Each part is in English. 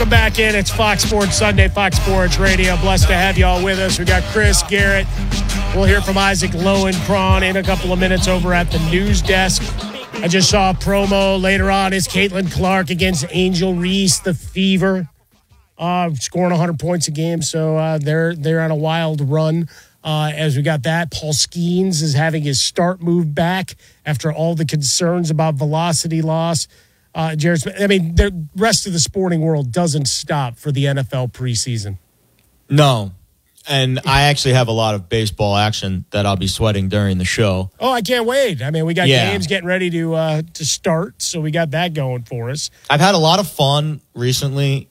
Welcome back in. It's Fox Sports Sunday, Fox Sports Radio. Blessed to have you all with us. We got Chris Garrett. We'll hear from Isaac Lowenkron in a couple of minutes over at the news desk. I just saw a promo later on. Is Caitlin Clark against Angel Reese, the Fever, scoring 100 points a game. So they're on a wild run. As we got that, Paul Skeens is having his start move back after all the concerns about velocity loss. Jared Smith, I mean, the rest of the sporting world doesn't stop for the NFL preseason. No. And I actually have a lot of baseball action that I'll be sweating during the show. Oh, I can't wait. I mean, we got games getting ready to start, so we got that going for us. I've had a lot of fun recently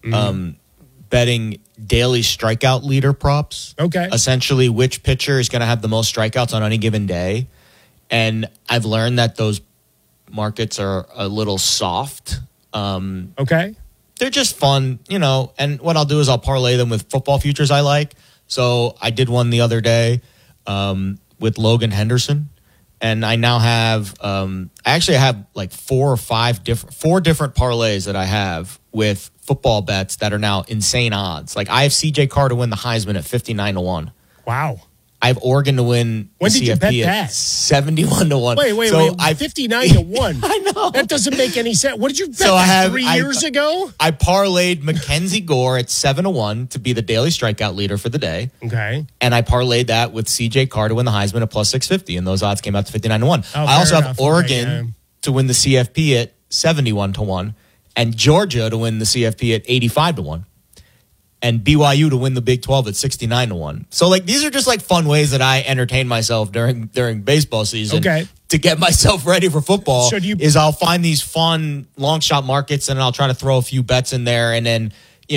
betting daily strikeout leader props. Okay. Essentially, which pitcher is going to have the most strikeouts on any given day. And I've learned that those markets are a little soft. Okay. They're just fun, and what I'll do is I'll parlay them with football futures I like. So I did one the other day with Logan Henderson, and I now have I actually have like four different parlays that I have with football bets that are now insane odds. Like I have CJ Carr to win the Heisman at 59-1. Wow. I have Oregon to win when the did you bet CFP that? at 71-1. Wait. 59-1. I know. That doesn't make any sense. What did you bet 3 years ago? I parlayed Mackenzie Gore at 7-1 to be the daily strikeout leader for the day. Okay. And I parlayed that with CJ Carr to win the Heisman at plus 650, and those odds came out to 59-1. I also have Oregon to win the CFP at 71-1, and Georgia to win the CFP at 85-1. And BYU to win the Big 12 at 69-1. So, these are just, fun ways that I entertain myself during baseball season. Okay. To get myself ready for football is I'll find these fun long shot markets, and I'll try to throw a few bets in there. And then,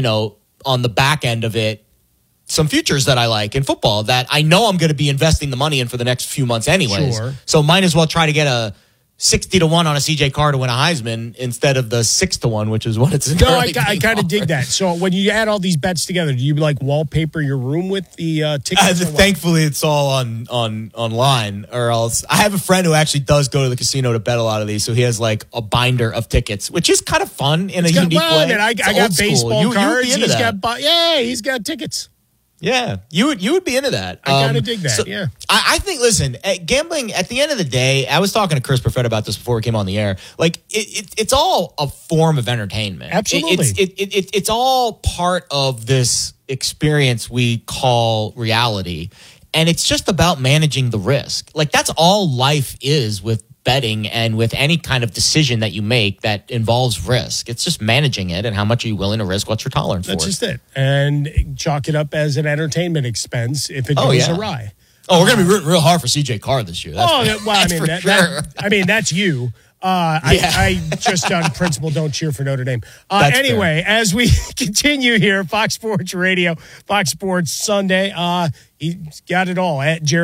on the back end of it, some futures that I like in football that I know I'm going to be investing the money in for the next few months anyways. Sure. So, might as well try to get a 60-1 on a CJ Carr to win a Heisman instead of the 6-1, which is what it's in. No, I kind of dig that. So when you add all these bets together, do you wallpaper your room with the tickets? Thankfully, it's all on online, or else I have a friend who actually does go to the casino to bet a lot of these. So he has a binder of tickets, which is kind of fun in a unique way. I got baseball cards. He's got tickets. Yeah, you would be into that. I gotta dig that. So yeah, I think. Listen, gambling. At the end of the day, I was talking to Chris Perfett about this before we came on the air. It's all a form of entertainment. Absolutely, it's all part of this experience we call reality, and it's just about managing the risk. That's all life is with betting and with any kind of decision that you make that involves risk. It's just managing it and how much are you willing to risk, what's your tolerance for it. That's just it. And chalk it up as an entertainment expense if it goes awry. Oh, we're going to be rooting real hard for CJ Carr this year. That's you. I just on principle don't cheer for Notre Dame. Anyway, fair. As we continue here, Fox Sports Radio, Fox Sports Sunday, he's got it all at Jared